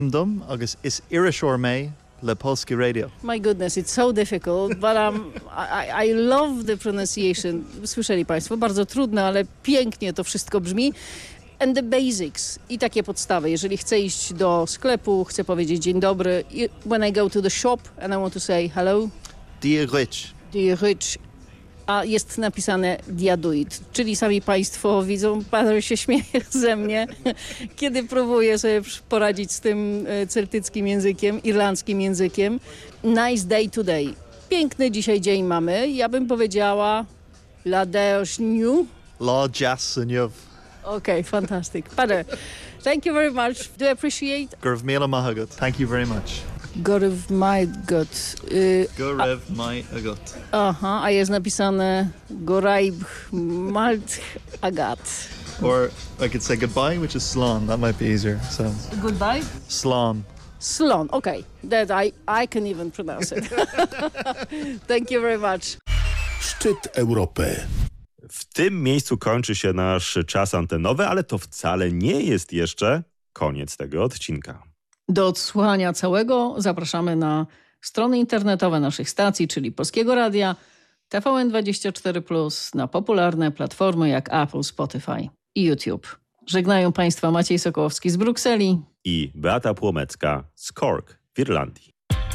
Dom agus is Irishor me le Polski Radio. My goodness, it's so difficult, but I love the pronunciation. Słyszeli Państwo, bardzo trudne, ale pięknie to wszystko brzmi. And the basics. I takie podstawy. Jeżeli chcę iść do sklepu, chcę powiedzieć dzień dobry. When I go to the shop and I want to say hello. Dia Rich. Dia Rich. A jest napisane diaduit, czyli sami Państwo widzą, pan się śmieje ze mnie, kiedy próbuję sobie poradzić z tym celtyckim językiem, irlandzkim językiem. Nice day today. Piękny dzisiaj dzień mamy. Ja bym powiedziała la deośniu. La Jasanyov. Okay, fantastic. Padre, thank you very much. Do you appreciate? Gurv Mela Mahagut. Thank you very much. Gorev Majgot. Gorev Mahagut. Aha, a jest napisane Goraib Malt Agat. Or I could say goodbye, which is Slán. That might be easier. So Goodbye? Slán. Slon, okay. That I can even pronounce it. Thank you very much. Szczyt Europy. W tym miejscu kończy się nasz czas antenowy, ale to wcale nie jest jeszcze koniec tego odcinka. Do odsłuchania całego zapraszamy na strony internetowe naszych stacji, czyli Polskiego Radia, TVN24+, na popularne platformy jak Apple, Spotify i YouTube. Żegnają Państwa Maciej Sokołowski z Brukseli i Beata Płomecka z Cork w Irlandii.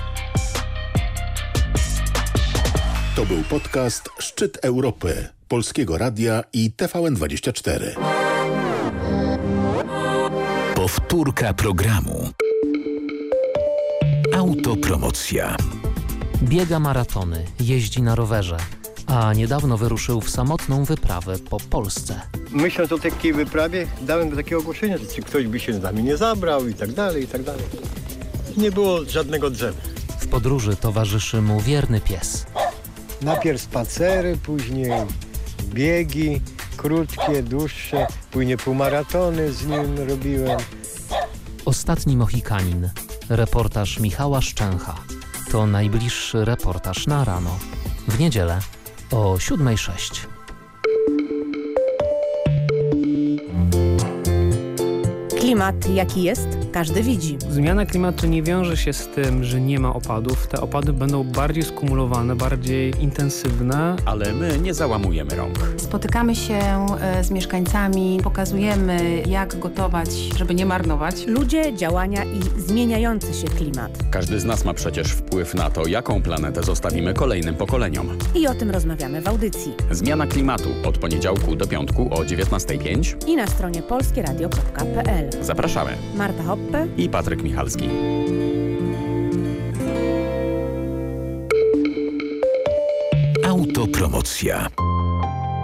To był podcast Szczyt Europy Polskiego Radia i TVN24. Powtórka programu. Autopromocja. Biega maratony, jeździ na rowerze, a niedawno wyruszył w samotną wyprawę po Polsce. Myśląc o takiej wyprawie, dałem takie ogłoszenie, czy ktoś by się z nami nie zabrał i tak dalej, i tak dalej. Nie było żadnego drzewa. W podróży towarzyszy mu wierny pies. Najpierw spacery, później biegi, krótkie, dłuższe, później półmaratony z nim robiłem. Ostatni Mohikanin. Reportaż Michała Szczęcha. To najbliższy reportaż na rano. W niedzielę o 7:06. Klimat jaki jest, każdy widzi. Zmiana klimatu nie wiąże się z tym, że nie ma opadów. Te opady będą bardziej skumulowane, bardziej intensywne. Ale my nie załamujemy rąk. Spotykamy się z mieszkańcami, pokazujemy jak gotować, żeby nie marnować. Ludzie, działania i zmieniający się klimat. Każdy z nas ma przecież wpływ na to, jaką planetę zostawimy kolejnym pokoleniom. I o tym rozmawiamy w audycji. Zmiana klimatu od poniedziałku do piątku o 19:05 i na stronie polskieradio.pl. Zapraszamy. Marta Hoppe i Patryk Michalski. Autopromocja.